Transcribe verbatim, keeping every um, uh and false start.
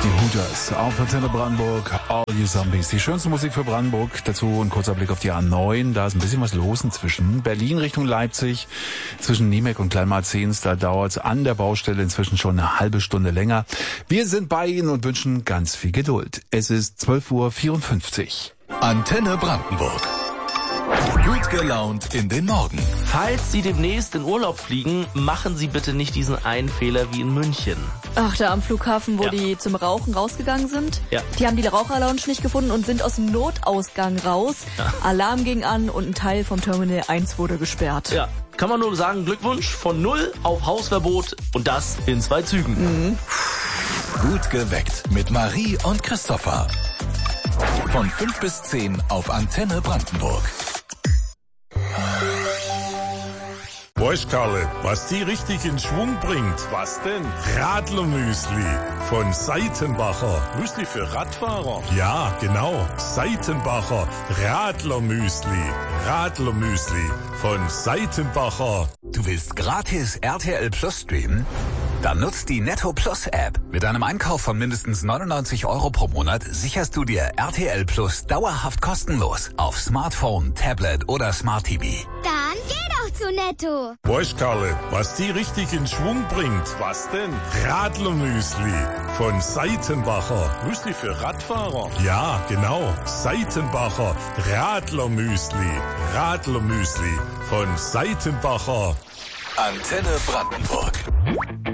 Die Hooters auf Antenne Brandenburg, All You Zombies. Die schönste Musik für Brandenburg. Dazu ein kurzer Blick auf die A neun. Da ist ein bisschen was los inzwischen. Berlin Richtung Leipzig, zwischen Niemek und Kleinmarzens. Da dauert es an der Baustelle inzwischen schon eine halbe Stunde länger. Wir sind bei Ihnen und wünschen ganz viel Geduld. Es ist zwölf Uhr vierundfünfzig. Antenne Brandenburg. Gut gelaunt in den Morgen. Falls Sie demnächst in Urlaub fliegen, machen Sie bitte nicht diesen einen Fehler wie in München. Ach, da am Flughafen, wo Ja. die zum Rauchen rausgegangen sind. Ja. Die haben die Raucherlounge nicht gefunden und sind aus dem Notausgang raus. Ja. Alarm ging an und ein Teil vom Terminal eins wurde gesperrt. Ja, kann man nur sagen, Glückwunsch von null auf Hausverbot und das in zwei Zügen. Mhm. Gut geweckt mit Marie und Christopher. Von fünf bis zehn auf Antenne Brandenburg. Weißt Karle, was die richtig in Schwung bringt? Was denn? Radlermüsli von Seitenbacher. Müsli für Radfahrer? Ja, genau. Seitenbacher Radlermüsli. Radlermüsli von Seitenbacher. Du willst gratis R T L Plus streamen? Dann nutzt die Netto Plus App. Mit einem Einkauf von mindestens neunundneunzig Euro pro Monat sicherst du dir R T L Plus dauerhaft kostenlos auf Smartphone, Tablet oder Smart T V. Dann geh doch zu Netto. Weißt Karle, was die richtig in Schwung bringt? Was denn? Radlermüsli von Seitenbacher. Müsli für Radfahrer? Ja, genau. Seitenbacher Radlermüsli. Radlermüsli von Seitenbacher. Antenne Brandenburg.